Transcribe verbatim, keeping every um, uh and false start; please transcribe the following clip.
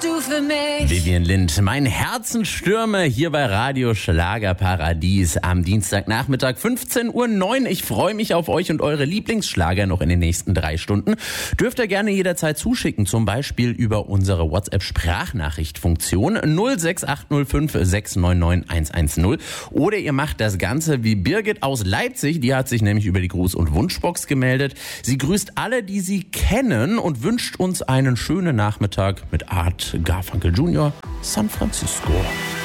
du für mich. Vivian Lind, mein Herzenstürmer hier bei Radio Schlagerparadies am Dienstagnachmittag fünfzehn Uhr neun. Ich freue mich auf euch und eure Lieblingsschlager noch in den nächsten drei Stunden. Dürft ihr gerne jederzeit zuschicken, zum Beispiel über unsere WhatsApp-Sprachnachricht-Funktion null sechs acht null fünf sechs neun neun eins eins null. Oder ihr macht das Ganze wie Birgit aus Leipzig, die hat sich nämlich über die Gruß- und Wunschbox gemeldet. Sie grüßt alle, die sie kennen und wünscht uns einen schönen Nachmittag mit Art Garfunkel Junior San Francisco.